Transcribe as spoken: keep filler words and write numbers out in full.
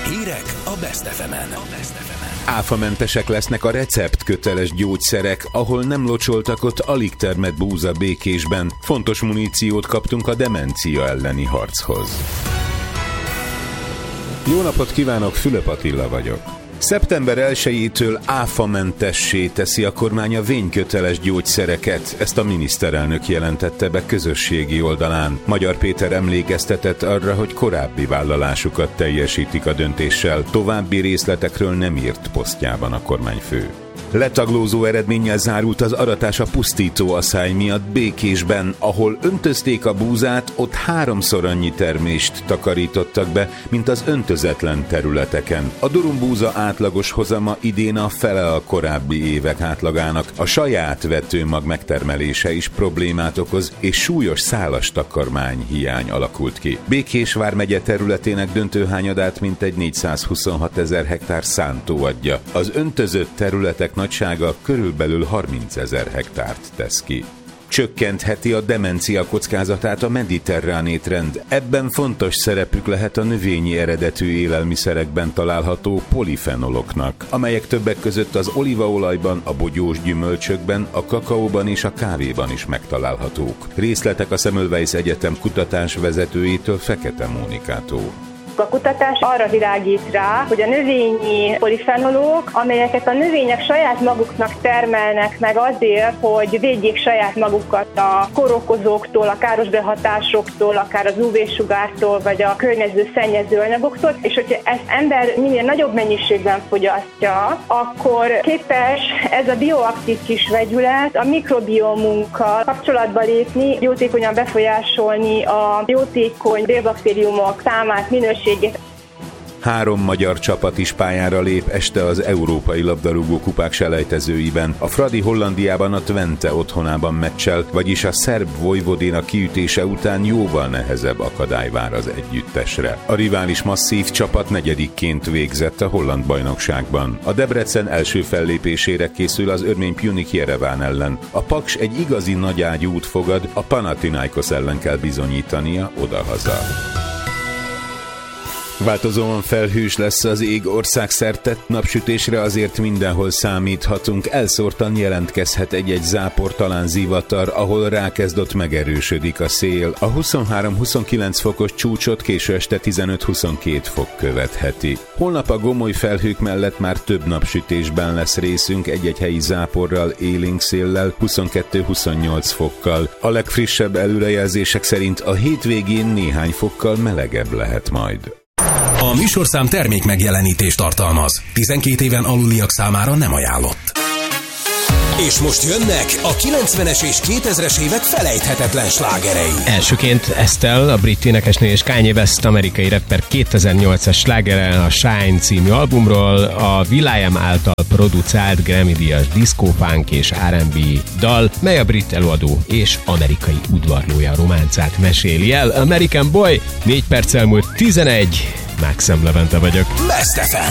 Hírek a Best ef emen. Áfamentesek lesznek a receptköteles gyógyszerek, ahol nem locsoltak, ott alig termett búza Békésben. Fontos muníciót kaptunk a demencia elleni harchoz. Jó napot kívánok, Fülöp Attila vagyok. szeptember elsejétől áfamentessé teszi a kormány a vényköteles gyógyszereket, ezt a miniszterelnök jelentette be közösségi oldalán. Magyar Péter emlékeztetett arra, hogy korábbi vállalásukat teljesítik a döntéssel, további részletekről nem írt posztjában a kormányfő. Letaglózó eredménnyel zárult az aratás a pusztító aszály miatt Békésben, ahol öntözték a búzát, ott háromszor annyi termést takarítottak be, mint az öntözetlen területeken. A durumbúza átlagos hozama idén a fele a korábbi évek átlagának. A saját vetőmag megtermelése is problémát okoz, és súlyos szálas takarmány hiány alakult ki. Békés vármegye területének döntő hányadát mintegy négyszázhuszonhatezer hektár szántó adja. Az öntözött területek nagysága körülbelül harmincezer hektárt tesz ki. Csökkentheti a demencia kockázatát a mediterrán étrend. Ebben fontos szerepük lehet a növényi eredetű élelmiszerekben található polifenoloknak, amelyek többek között az olívaolajban, a bogyós gyümölcsökben, a kakaóban és a kávéban is megtalálhatók. Részletek a Semmelweis Egyetem kutatásvezetőjétől, Fekete Mónikától. A kutatás arra világít rá, hogy a növényi polifenolok, amelyeket a növények saját maguknak termelnek meg azért, hogy védjék saját magukat a kórokozóktól, a káros behatásoktól, akár az ú vé-sugártól, vagy a környező szennyező anyagoktól, és hogyha ezt ember minél nagyobb mennyiségben fogyasztja, akkor képes ez a bioaktív kis vegyület a mikrobiomunkkal kapcsolatba lépni, jótékonyan befolyásolni a jótékony bélbaktériumok számát, minőségét. Három magyar csapat is pályára lép este az európai labdarúgó kupák selejtezőiben. A Fradi Hollandiában a Twente otthonában meccsel, vagyis a szerb Vojvodina kiütése után jóval nehezebb akadály vár az együttesre. A rivális masszív csapat negyedikként végzett a holland bajnokságban. A Debrecen első fellépésére készül az örmény Pjunik Jereván ellen. A Paks egy igazi nagyágyút fogad, a Panathinaikos ellen kell bizonyítania odahaza. Változóan felhős lesz az ég országszerte, napsütésre azért mindenhol számíthatunk, elszórtan jelentkezhet egy-egy zápor, talán zivatar, ahol rákezdott megerősödik a szél. A huszonhárom-huszonkilenc fokos csúcsot késő este tizenöt-huszonkét fok követheti. Holnap a gomoly felhők mellett már több napsütésben lesz részünk, egy-egy helyi záporral, élénk széllel, huszonkettő-huszonnyolc fokkal. A legfrissebb előrejelzések szerint a hétvégén néhány fokkal melegebb lehet majd. A műsorszám termék megjelenítést tartalmaz. tizenkét éven aluliak számára nem ajánlott. És most jönnek a kilencvenes és kétezres évek felejthetetlen slágerei. Elsőként Estelle, a brit énekesnő, és Kanye West, amerikai rapper kétezer-nyolcas slágere a Shine című albumról, a will.i.am által producerált Grammy-díjas disco-punk és er and bé dal, mely a brit előadó és amerikai udvarlója románcát meséli el. American Boy, négy perccel múlt tizenegy, Maxim Levente vagyok. Best ef em.